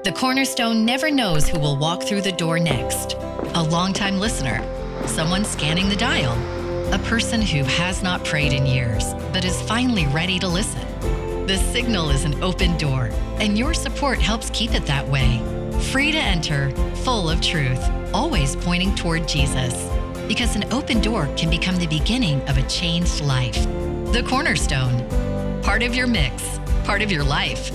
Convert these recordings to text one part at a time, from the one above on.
The Cornerstone never knows who will walk through the door next. A longtime listener, someone scanning the dial, a person who has not prayed in years but is finally ready to listen. The Signal is an open door, and your support helps keep it that way. Free to enter, full of truth, always pointing toward Jesus. Because an open door can become the beginning of a changed life. The Cornerstone. Part of your mix, part of your life.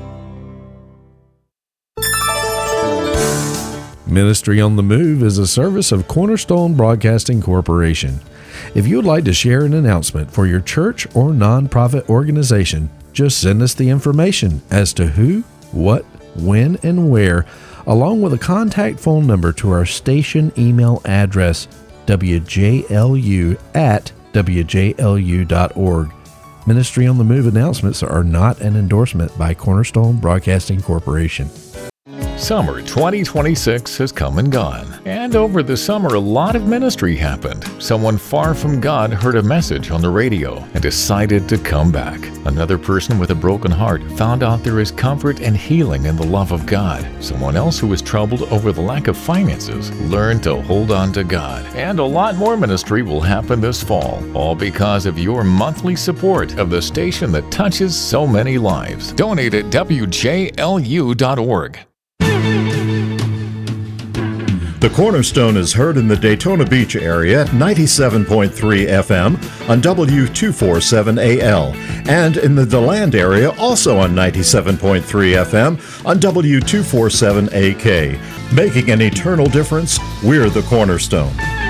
Ministry on the Move is a service of Cornerstone Broadcasting Corporation. If you would like to share an announcement for your church or nonprofit organization, just send us the information as to who, what, when, and where, along with a contact phone number to our station email address, wjlu@wjlu.org. Ministry on the Move announcements are not an endorsement by Cornerstone Broadcasting Corporation. Summer 2026 has come and gone, and over the summer a lot of ministry happened. Someone far from God heard a message on the radio and decided to come back. Another person with a broken heart found out there is comfort and healing in the love of God. Someone else who was troubled over the lack of finances learned to hold on to God. And a lot more ministry will happen this fall, all because of your monthly support of the station that touches so many lives. Donate at wjlu.org. The Cornerstone is heard in the Daytona Beach area at 97.3 FM on W247AL and in the DeLand area also on 97.3 FM on W247AK. Making an eternal difference, we're the Cornerstone.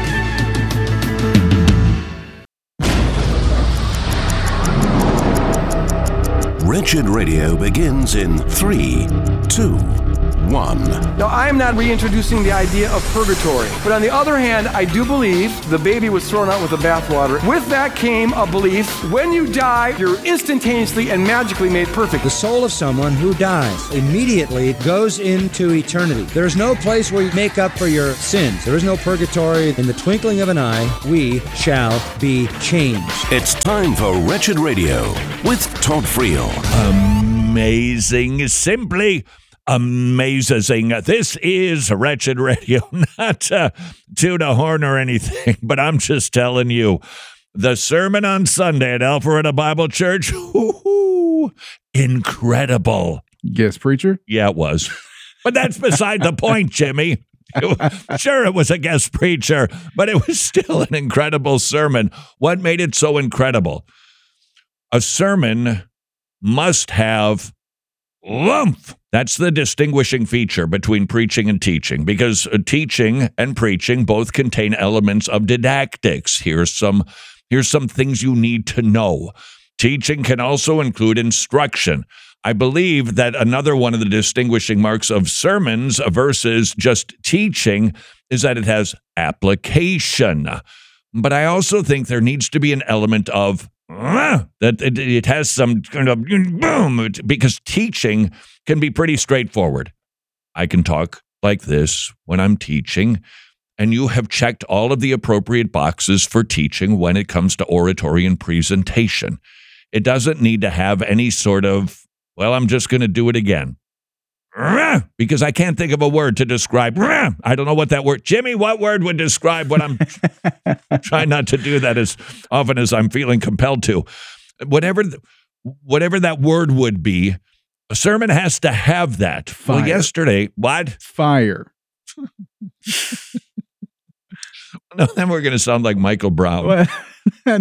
Wretched Radio begins in 3, 2, 1. Now, I am not reintroducing the idea of purgatory, but on the other hand, I do believe the baby was thrown out with the bathwater. With that came a belief, when you die, you're instantaneously and magically made perfect. The soul of someone who dies immediately goes into eternity. There is no place where you make up for your sins. There is no purgatory. In the twinkling of an eye, we shall be changed. It's time for Wretched Radio with Todd Friel. Amazing. Simply amazing. This is Wretched Radio, not to toot a horn or anything, but I'm just telling you, the sermon on Sunday at Alpharetta Bible Church, incredible. Guest preacher? Yeah, it was. But that's beside the point, Jimmy. Sure, it was a guest preacher, but it was still an incredible sermon. What made it so incredible? A sermon must have oomph. That's the distinguishing feature between preaching and teaching, because teaching and preaching both contain elements of didactics. Here's some things you need to know. Teaching can also include instruction. I believe that another one of the distinguishing marks of sermons versus just teaching is that it has application. But I also think there needs to be an element of that it has some kind of boom, because teaching can be pretty straightforward. I can talk like this when I'm teaching, and you have checked all of the appropriate boxes for teaching when it comes to oratory and presentation. It doesn't need to have any sort of, well, I'm just going to do it again. Because I can't think of a word to describe. I don't know what that word. Jimmy, what word would describe what I'm trying not to do that as often as I'm feeling compelled to? Whatever that word would be, a sermon has to have that. Fire. Well, yesterday, what? Fire. No, then we're going to sound like Michael Brown. All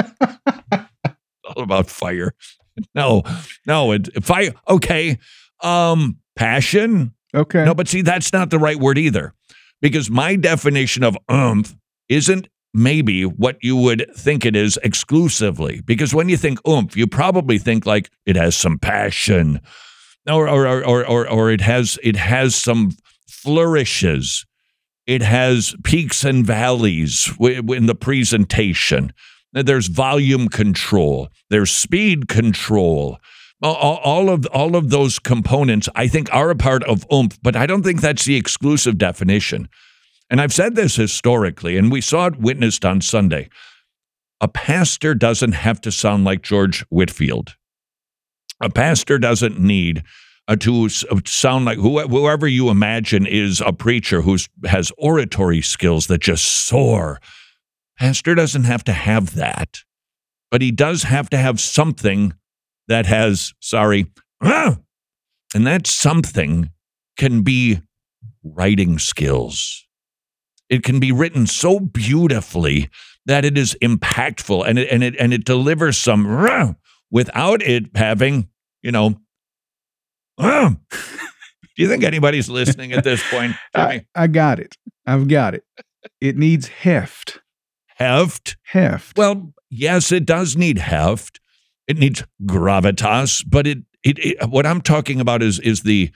about fire. No, fire. Okay. Passion. Okay. No, but see, that's not the right word either, because my definition of oomph isn't maybe what you would think it is exclusively. Because when you think oomph, you probably think like it has some passion, or it has some flourishes. It has peaks and valleys in the presentation. There's volume control. There's speed control. All of those components, I think, are a part of oomph, but I don't think that's the exclusive definition. And I've said this historically, and we saw it witnessed on Sunday. A pastor doesn't have to sound like George Whitefield. A pastor doesn't need to sound like whoever you imagine is a preacher who has oratory skills that just soar. Pastor doesn't have to have that, but he does have to have something that has, and that something can be writing skills. It can be written so beautifully that it is impactful and it delivers some without it having, Do you think anybody's listening at this point? I got it. I've got it. It needs heft. Heft? Heft. Well, yes, it does need heft. It needs gravitas, but it what I'm talking about is the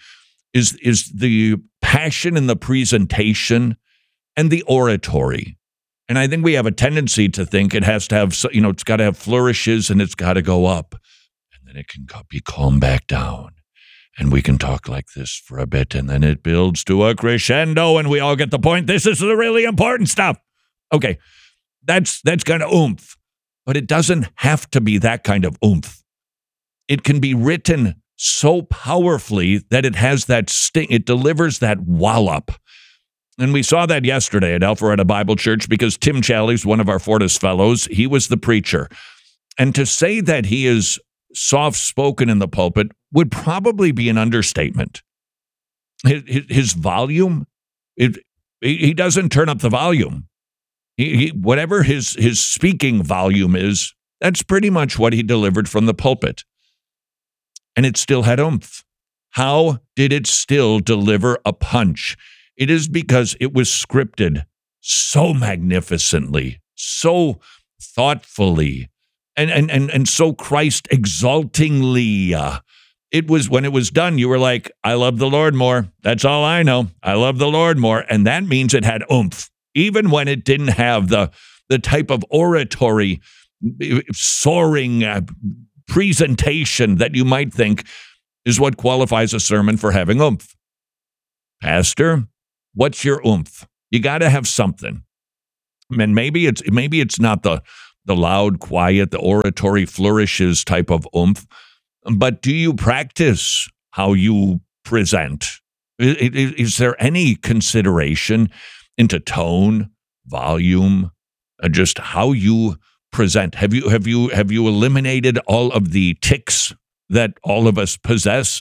passion in the presentation and the oratory. And I think we have a tendency to think it has to have, it's got to have flourishes and it's got to go up. And then it can be calmed back down. And we can talk like this for a bit, and then it builds to a crescendo, and we all get the point. This is the really important stuff. Okay, that's kind of oomph. But it doesn't have to be that kind of oomph. It can be written so powerfully that it has that sting. It delivers that wallop. And we saw that yesterday at Alpharetta Bible Church because Tim Challies, one of our Fortis fellows, he was the preacher. And to say that he is soft-spoken in the pulpit would probably be an understatement. His volume, he doesn't turn up the volume. Whatever his speaking volume is, that's pretty much what he delivered from the pulpit. And it still had oomph. How did it still deliver a punch? It is because it was scripted so magnificently, so thoughtfully, and so Christ exaltingly. It was, when it was done, you were like, I love the Lord more. That's all I know. I love the Lord more. And that means it had oomph, even when it didn't have the type of oratory, soaring presentation that you might think is what qualifies a sermon for having oomph. Pastor, what's your oomph? You got to have something. And maybe it's not the loud, quiet, the oratory flourishes type of oomph, but do you practice how you present? Is there any consideration into tone, volume, just how you present? Have you eliminated all of the tics that all of us possess?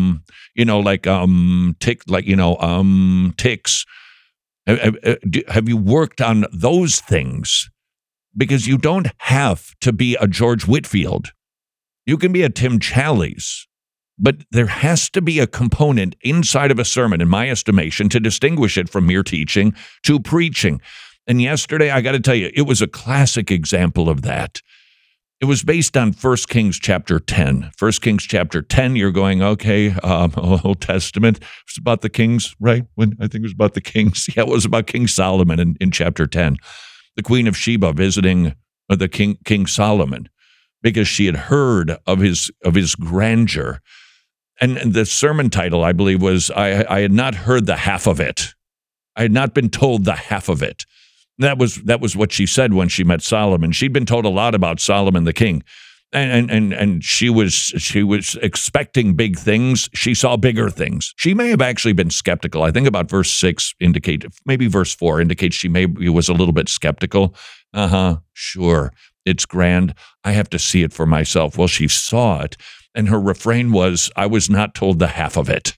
Tics. Have you worked on those things? Because you don't have to be a George Whitfield. You can be a Tim Challies, but there has to be a component inside of a sermon, in my estimation, to distinguish it from mere teaching to preaching. And yesterday, I got to tell you, it was a classic example of that. It was based on 1 Kings chapter 10. 1 Kings chapter 10, you're going, okay, Old Testament. It's about the kings, right? I think it was about the kings. Yeah, it was about King Solomon in chapter 10. The Queen of Sheba visiting the King Solomon because she had heard of his grandeur. And the sermon title, I believe, was, I had not heard the half of it. I had not been told the half of it. That was what she said when she met Solomon. She'd been told a lot about Solomon the king, and she was expecting big things. She saw bigger things. She may have actually been skeptical. I think about verse 6 maybe verse 4 indicates she maybe was a little bit skeptical. Sure, it's grand. I have to see it for myself. Well, she saw it, and her refrain was, I was not told the half of it.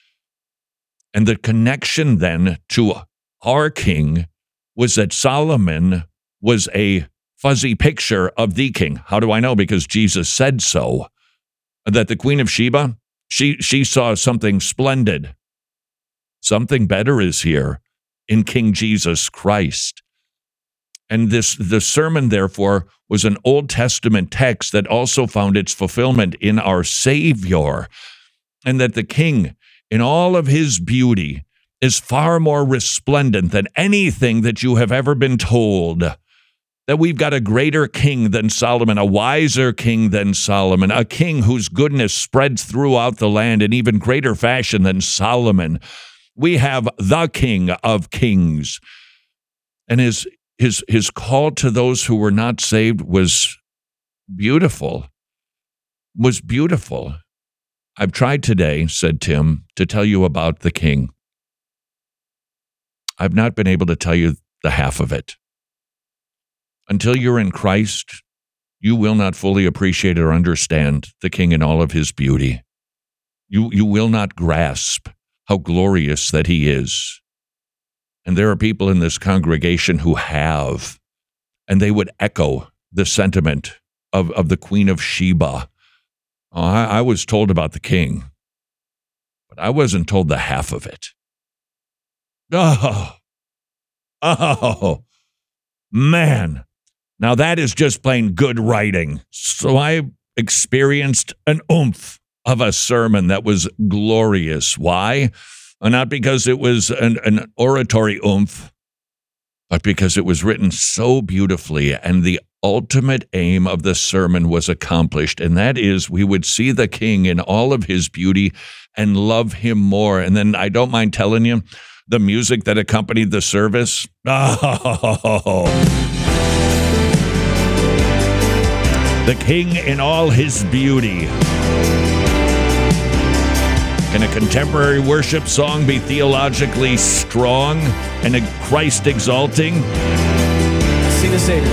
And the connection then to our king was that Solomon was a fuzzy picture of the king. How do I know? Because Jesus said so. That the Queen of Sheba, she saw something splendid. Something better is here in King Jesus Christ. And the sermon, therefore, was an Old Testament text that also found its fulfillment in our Savior. And that the king, in all of his beauty, is far more resplendent than anything that you have ever been told. That we've got a greater king than Solomon, a wiser king than Solomon, a king whose goodness spreads throughout the land in even greater fashion than Solomon. We have the King of Kings. And his call to those who were not saved was beautiful. I've tried today, said Tim, to tell you about the King. I've not been able to tell you the half of it. Until you're in Christ, you will not fully appreciate or understand the King in all of his beauty. You will not grasp how glorious that he is. And there are people in this congregation who have, and they would echo the sentiment of the Queen of Sheba. Oh, I was told about the King, but I wasn't told the half of it. Oh, man. Now that is just plain good writing. So I experienced an oomph of a sermon that was glorious. Why? Not because it was an oratory oomph, but because it was written so beautifully, and the ultimate aim of the sermon was accomplished, and that is we would see the King in all of his beauty and love him more. And then I don't mind telling you, the music that accompanied the service, the King in all his beauty. Can a contemporary worship song be theologically strong and Christ exalting? See the Savior.